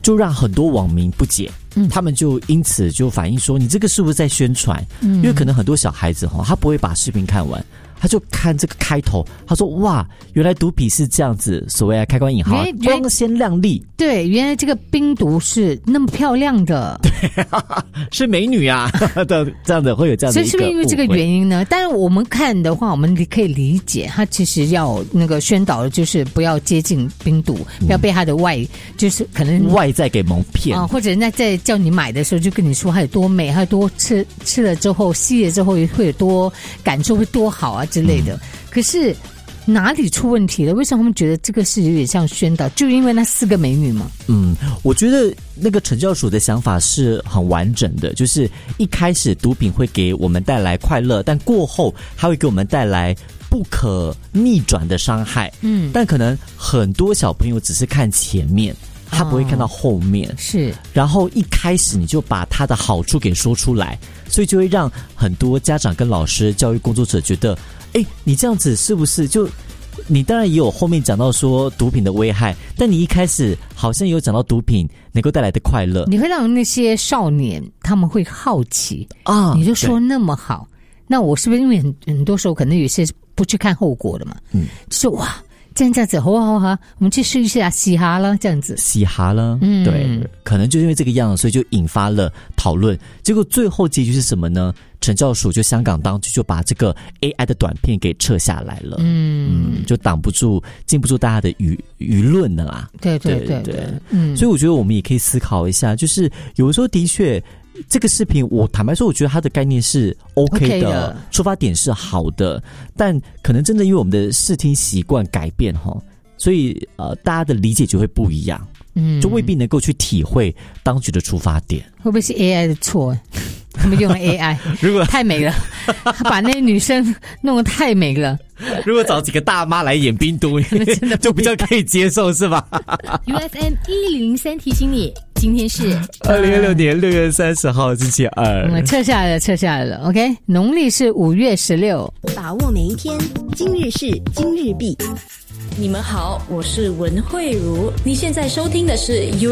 就让很多网民不解，他们就因此就反映说，你这个是不是在宣传？因为可能很多小孩子他不会把视频看完，他就看这个开头，他说哇，原来毒品是这样子，所谓开关引号光鲜亮丽。 对，原来这个冰毒是那么漂亮的， 对，是美女啊的这样的，会有这样的一个误会。所以是不是因为这个原因呢？当然我们看的话，我们可以理解，他其实要那个宣导的就是不要接近冰毒，不要被他的就是可能外在给蒙骗或者人家在叫你买的时候就跟你说它有多美，它有多吃了之后吸了之后会有多感受会多好啊之类的。可是哪里出问题了？为什么他们觉得这个是有点像宣导？就因为那4个美女吗？ 我觉得那个惩教署的想法是很完整的，就是一开始毒品会给我们带来快乐，但过后它会给我们带来不可逆转的伤害。但可能很多小朋友只是看前面，他不会看到后面， 是。 然后一开始你就把它的好处给说出来，所以就会让很多家长跟老师、教育工作者觉得，你这样子是不是就？你当然也有后面讲到说毒品的危害，但你一开始好像也有讲到毒品能够带来的快乐， 你会让那些少年他们会好奇啊，你就说那么好，那我是不是因为很多时候可能有些不去看后果的嘛？就说哇。这样子，好，我们去试一下嘻哈了，这样子嘻哈了，对，可能就因为这个样，所以就引发了讨论。结果最后结局是什么呢？惩教署就香港当局就把这个 AI 的短片给撤下来了，就禁不住大家的舆论的啦。 对， 所以我觉得我们也可以思考一下，就是有的时候的确。这个视频我坦白说我觉得它的概念是 OK 的，出发点是好的，但可能真的因为我们的视听习惯改变所以大家的理解就会不一样，就未必能够去体会当局的出发点。 会不会是 AI 的错？他们用了 AI 如果太美了，把那些女生弄得太美了。 如果找几个大妈来演冰毒就比较可以接受是吧？ UFM 1003提醒你，今天是 2016年6月30号星期二。 撤下来了 OK， 农历是5月16， 把握每一天，今日事今日毕。你们好，我是文慧茹，你现在收听的是